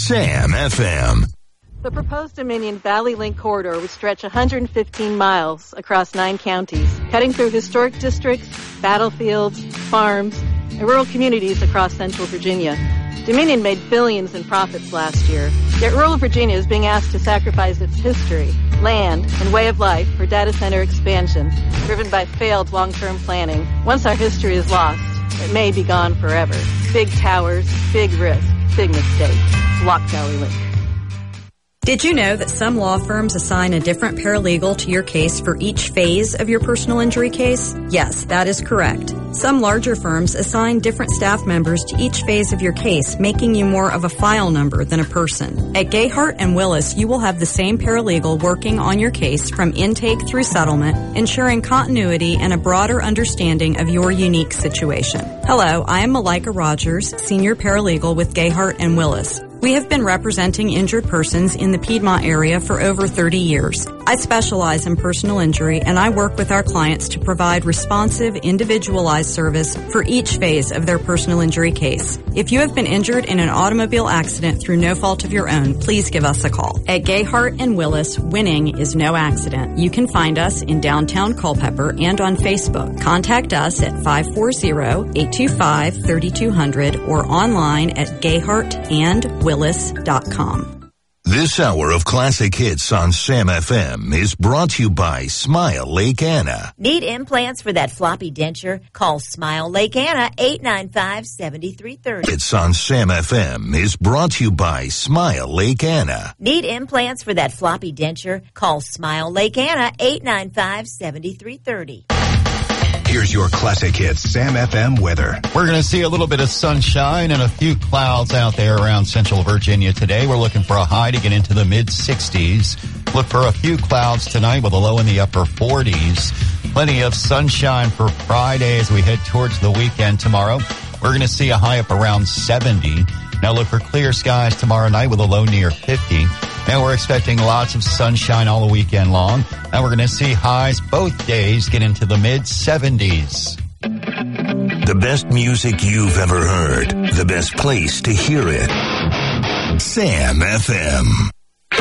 Sam FM. The proposed Dominion Valley Link corridor would stretch 115 miles across 9 counties, cutting through historic districts, battlefields, farms, and rural communities across central Virginia. Dominion made billions in profits last year, yet rural Virginia is being asked to sacrifice its history, land, and way of life for data center expansion, driven by failed long-term planning. Once our history is lost, it may be gone forever. Big towers, big risk, big mistake. Lock Valley Link. Did you know that some law firms assign a different paralegal to your case for each phase of your personal injury case? Yes, that is correct. Some larger firms assign different staff members to each phase of your case, making you more of a file number than a person. At Gayhart and Willis, you will have the same paralegal working on your case from intake through settlement, ensuring continuity and a broader understanding of your unique situation. Hello, I am Malika Rogers, Senior Paralegal with Gayhart and Willis. We have been representing injured persons in the Piedmont area for over 30 years. I specialize in personal injury, and I work with our clients to provide responsive, individualized service for each phase of their personal injury case. If you have been injured in an automobile accident through no fault of your own, please give us a call. At Gayhart and Willis, winning is no accident. You can find us in downtown Culpeper and on Facebook. Contact us at 540-825-3200 or online at gayhartandwillis.com. This hour of classic hits on Sam FM is brought to you by Smile Lake Anna. Need implants for that floppy denture? Call Smile Lake Anna, 895-7330. Hits on Sam FM is brought to you by Smile Lake Anna. Need implants for that floppy denture? Call Smile Lake Anna, 895-7330. Here's your classic hits Sam FM weather. We're going to see a little bit of sunshine and a few clouds out there around central Virginia today. We're looking for a high to get into the mid-60s. Look for a few clouds tonight with a low in the upper 40s. Plenty of sunshine for Friday as we head towards the weekend tomorrow. We're going to see a high up around 70. Now look for clear skies tomorrow night with a low near 50. And we're expecting lots of sunshine all the weekend long. And we're going to see highs both days get into the mid-70s. The best music you've ever heard. The best place to hear it. Sam FM.